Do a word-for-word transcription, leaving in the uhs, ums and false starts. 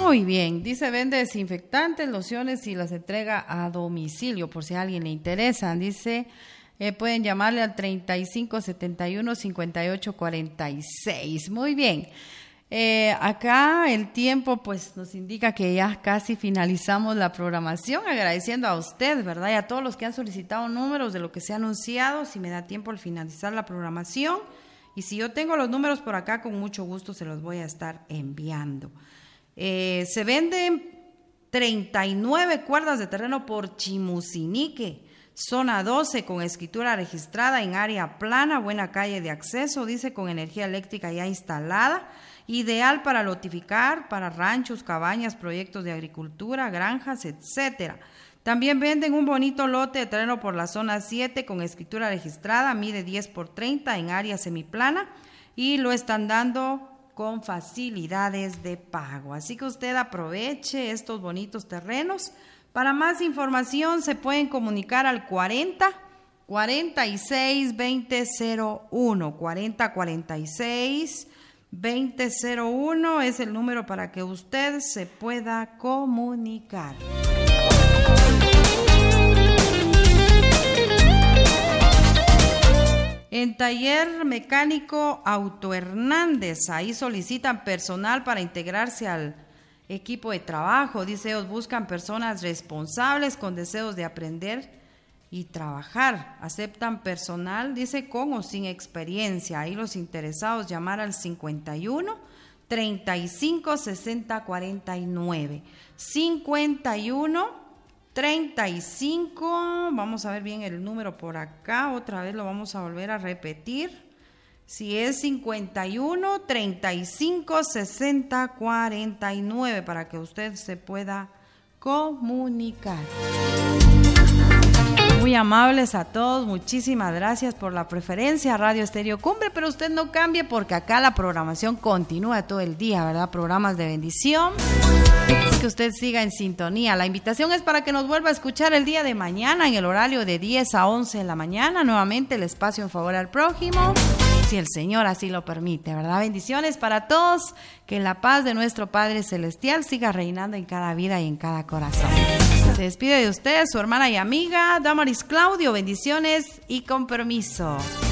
Muy bien, dice vende desinfectantes, lociones y las entrega a domicilio por si a alguien le interesa. Dice, eh, pueden llamarle al treinta y cinco setenta y uno cincuenta y ocho cuarenta y seis. Muy bien. Eh, acá el tiempo pues nos indica que ya casi finalizamos la programación, agradeciendo a usted, ¿verdad? Y a todos los que han solicitado números de lo que se ha anunciado, si me da tiempo al finalizar la programación. Y si yo tengo los números por acá, con mucho gusto se los voy a estar enviando. Eh, se venden treinta y nueve cuerdas de terreno por Chimusinique, zona doce, con escritura registrada en área plana, buena calle de acceso, dice, con energía eléctrica ya instalada, ideal para lotificar, para ranchos, cabañas, proyectos de agricultura, granjas, etcétera. También venden un bonito lote de terreno por la zona siete con escritura registrada, mide diez por treinta en área semiplana y lo están dando con facilidades de pago. Así que usted aproveche estos bonitos terrenos. Para más información se pueden comunicar al cuarenta cuarenta y seis veinte cero uno, cuarenta cuarenta y seis veinte cero uno es el número para que usted se pueda comunicar. En Taller Mecánico Auto Hernández, ahí solicitan personal para integrarse al equipo de trabajo. Dice, ellos buscan personas responsables con deseos de aprender y trabajar. Aceptan personal, dice, con o sin experiencia. Ahí los interesados llamar al cincuenta y uno treinta y cinco sesenta cuarenta y nueve. cincuenta y uno treinta y cinco, vamos a ver bien el número por acá, otra vez lo vamos a volver a repetir. Si es cincuenta y uno treinta y cinco sesenta cuarenta y nueve para que usted se pueda comunicar. Muy amables a todos, muchísimas gracias por la preferencia a Radio Estéreo Cumbre, pero usted no cambie porque acá la programación continúa todo el día, ¿verdad? Programas de bendición, así que usted siga en sintonía. La invitación es para que nos vuelva a escuchar el día de mañana en el horario de diez a once de la mañana, nuevamente el espacio en favor al prójimo, si el Señor así lo permite, ¿verdad? Bendiciones para todos, que la paz de nuestro Padre Celestial siga reinando en cada vida y en cada corazón. Se despide de usted su hermana y amiga Damaris Claudio. Bendiciones y con permiso.